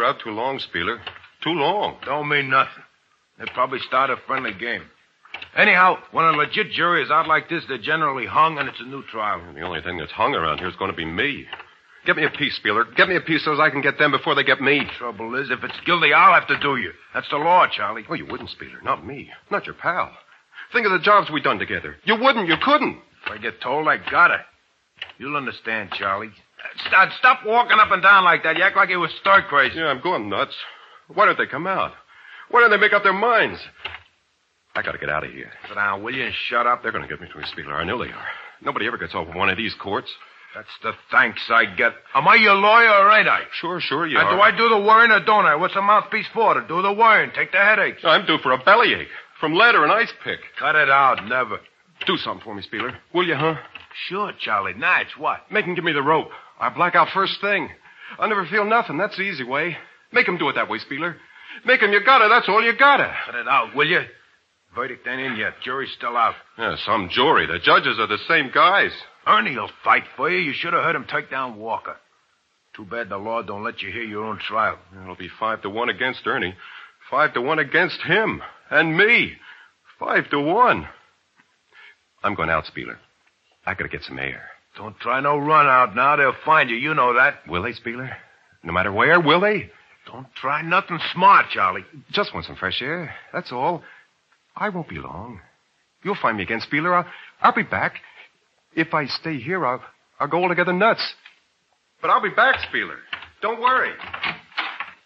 they're out too long, Spieler. Too long. Don't mean nothing. They probably start a friendly game. Anyhow, when a legit jury is out like this, they're generally hung, and it's a new trial. The only thing that's hung around here is going to be me. Get me a piece, Spieler. Get me a piece so as I can get them before they get me. Trouble is, if it's guilty, I'll have to do you. That's the law, Charlie. Oh, you wouldn't, Spieler. Not me. Not your pal. Think of the jobs we done together. You wouldn't. You couldn't. If I get told, I gotta. You'll understand, Charlie. Stop walking up and down like that. You act like you were stir crazy. Yeah, I'm going nuts. Why don't they come out? Why don't they make up their minds? I gotta get out of here. Sit down, will you, and shut up? They're gonna get me to a Spieler. I know they are. Nobody ever gets off of one of these courts. That's the thanks I get. Am I your lawyer or ain't I? Sure, you are. Do I do the worrying or don't I? What's a mouthpiece for? To do the worrying, take the headaches. I'm due for a bellyache. From lead or an ice pick. Cut it out, never. Do something for me, Spieler. Will you, huh? Sure, Charlie. Nice. What? Make him give me the rope. I'll black out first thing. I'll never feel nothing. That's the easy way. Make him do it that way, Spieler. Make him, you gotta. That's all you gotta. Cut it out, will you? Verdict ain't in yet. Jury's still out. Yeah, some jury. The judges are the same guys. Ernie'll fight for you. You should have heard him take down Walker. Too bad the law don't let you hear your own trial. It'll be 5-1 against Ernie. 5-1 against him. And me. 5-1. I'm going out, Spieler. I gotta get some air. Don't try no run out now. They'll find you. You know that. Will they, Spieler? No matter where, will they? Don't try nothing smart, Charlie. Just want some fresh air. That's all. I won't be long. You'll find me again, Spieler. I'll be back. If I stay here, I'll go altogether nuts. But I'll be back, Spieler. Don't worry.